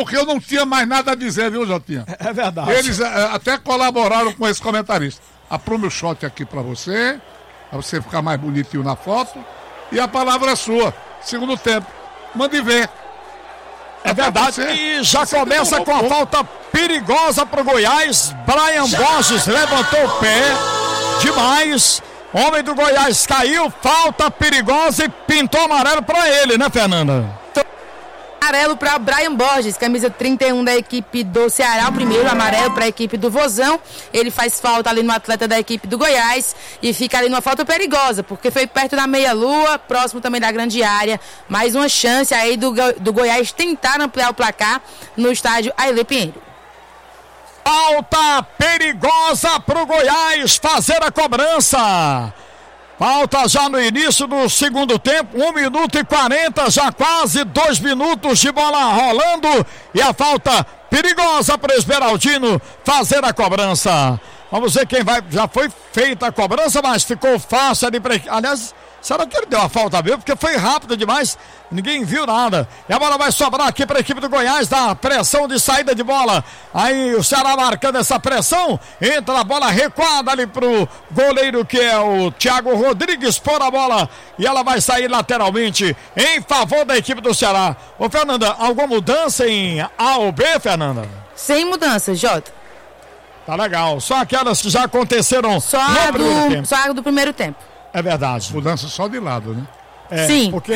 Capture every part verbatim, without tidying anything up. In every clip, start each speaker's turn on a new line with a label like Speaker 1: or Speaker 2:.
Speaker 1: porque eu não tinha mais nada a dizer, viu, Jotinha?
Speaker 2: É verdade.
Speaker 1: Eles é, até colaboraram com esse comentarista. Aprume o shot aqui pra você, pra você ficar mais bonitinho na foto. E a palavra é sua. Segundo tempo. Mande ver.
Speaker 2: É verdade. E já começa com a falta perigosa pro Goiás. Brian Borges levantou o pé. Demais. Homem do Goiás caiu. Falta perigosa e pintou amarelo pra ele, né, Fernanda?
Speaker 3: Amarelo para Brian Borges, camisa trinta e um da equipe do Ceará, o primeiro amarelo para a equipe do Vozão. Ele faz falta ali no atleta da equipe do Goiás e fica ali numa falta perigosa, porque foi perto da meia-lua, próximo também da grande área. Mais uma chance aí do, do Goiás tentar ampliar o placar no estádio Ailê Pinheiro.
Speaker 2: Falta perigosa pro Goiás fazer a cobrança. Falta já no início do segundo tempo, um minuto e quarenta, já quase dois minutos de bola rolando. E a falta perigosa para o Esmeraldino fazer a cobrança. Vamos ver quem vai. Já foi feita a cobrança, mas ficou fácil ali para. Aliás, será que ele deu a falta mesmo? Porque foi rápido demais, ninguém viu nada. E a bola vai sobrar aqui para a equipe do Goiás, da pressão de saída de bola. Aí o Ceará marcando essa pressão, entra a bola recuada ali pro goleiro que é o Thiago Rodrigues, por a bola e ela vai sair lateralmente em favor da equipe do Ceará. Ô Fernanda, alguma mudança em A ou B, Fernanda?
Speaker 3: Sem mudança, Jota.
Speaker 2: Tá legal, só aquelas que já aconteceram
Speaker 3: só
Speaker 2: no
Speaker 3: a
Speaker 2: primeiro
Speaker 3: do,
Speaker 2: tempo.
Speaker 3: Só a do primeiro tempo.
Speaker 2: É verdade.
Speaker 1: Mudança só de lado, né?
Speaker 2: É,
Speaker 3: Sim.
Speaker 2: Porque,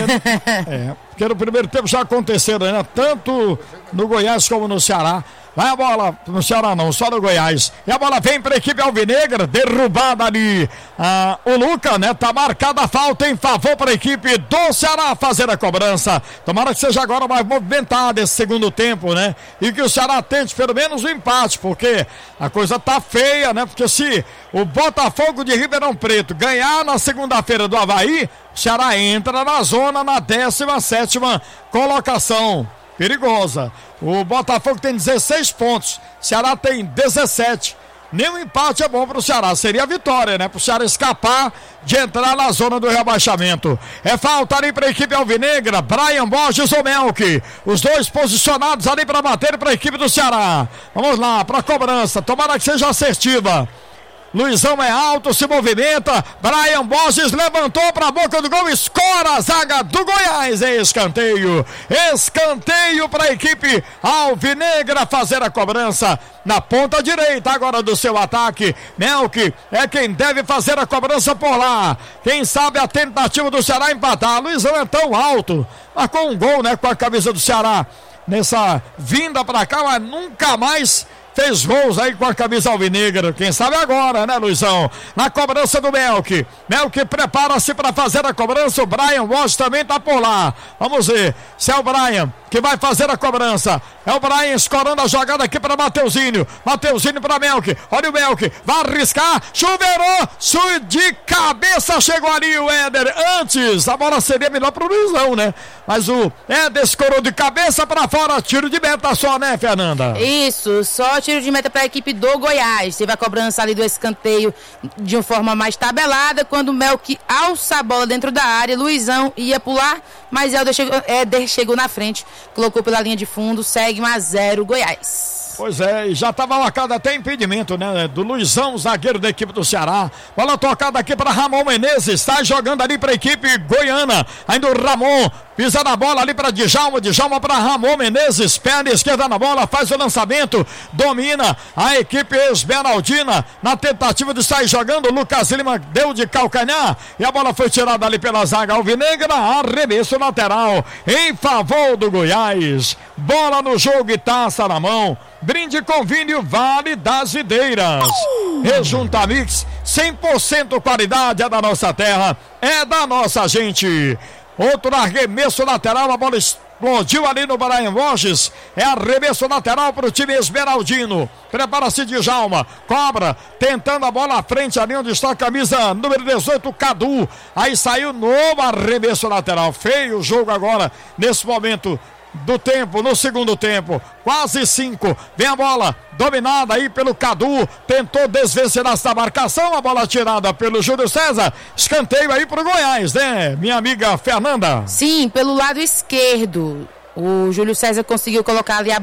Speaker 2: é, porque no primeiro tempo já aconteceram, né? Tanto no Goiás como no Ceará. Vai a bola, no Ceará não, só no Goiás. E a bola vem para a equipe alvinegra, derrubada ali. Ah, o Luca, né? Tá marcada a falta em favor para a equipe do Ceará fazer a cobrança. Tomara que seja agora mais movimentado esse segundo tempo, né? E que o Ceará tente pelo menos o empate, porque a coisa tá feia, né? Porque se o Botafogo de Ribeirão Preto ganhar na segunda-feira do Avaí, o Ceará entra na zona na décima sétima colocação. Perigosa. O Botafogo tem dezesseis pontos, Ceará tem dezessete. Nenhum empate é bom para o Ceará, seria a vitória, né? Para o Ceará escapar de entrar na zona do rebaixamento. É falta ali para a equipe alvinegra, Brian Borges ou Melk, os dois posicionados ali para bater para a equipe do Ceará. Vamos lá, para a cobrança, tomara que seja assertiva. Luizão é alto, se movimenta. Brian Borges levantou para a boca do gol. Escora a zaga do Goiás. É escanteio. Escanteio para a equipe alvinegra fazer a cobrança na ponta direita agora do seu ataque. Melk é quem deve fazer a cobrança por lá. Quem sabe a tentativa do Ceará empatar. Luizão é tão alto. Marcou um gol, né, com a camisa do Ceará nessa vinda para cá, mas nunca mais fez gols aí com a camisa alvinegra. Quem sabe agora, né, Luizão? Na cobrança do Melk. Melk prepara-se para fazer a cobrança. O Brian Walsh também tá por lá. Vamos ver se é o Brian que vai fazer a cobrança. É o Brian escorando a jogada aqui para Mateuzinho. Mateuzinho para Melk. Olha o Melk. Vai arriscar. Chuveirou. Su de cabeça chegou ali o Éder. Antes, a bola seria melhor pro Luizão, né? Mas o Éder escorou de cabeça para fora. Tiro de meta só, né, Fernanda?
Speaker 3: Isso, só tiro de meta para a equipe do Goiás. Teve a cobrança ali do escanteio de uma forma mais tabelada. Quando o Melk alça a bola dentro da área, Luizão ia pular, mas Éder chegou, Éder chegou na frente, colocou pela linha de fundo, segue um a zero Goiás.
Speaker 2: Pois é, e já estava marcado até impedimento, né, do Luizão, zagueiro da equipe do Ceará. Bola tocada aqui para Ramon Menezes, está jogando ali para a equipe goiana. Ainda o Ramon pisa na bola ali para Djalma, Djalma para Ramon Menezes, perna esquerda na bola, faz o lançamento, domina a equipe esmeraldina na tentativa de sair jogando. Lucas Lima deu de calcanhar e a bola foi tirada ali pela zaga alvinegra. Arremesso lateral em favor do Goiás. Bola no jogo e taça na mão. Brinde com vinho Vale das Videiras. Rejunta Mix, cem por cento qualidade, é da nossa terra, é da nossa gente. Outro arremesso lateral, a bola explodiu ali no Brian Borges. É arremesso lateral para o time esmeraldino. Prepara-se Djalma, cobra, tentando a bola à frente ali onde está a camisa número dezoito, Cadu. Aí saiu novo arremesso lateral. Feio o jogo agora, nesse momento do tempo, no segundo tempo, quase cinco, vem a bola, dominada aí pelo Cadu, tentou desvencilhar essa marcação, a bola tirada pelo Júlio César, escanteio aí pro Goiás, né, minha amiga Fernanda?
Speaker 3: Sim, pelo lado esquerdo, o Júlio César conseguiu colocar ali a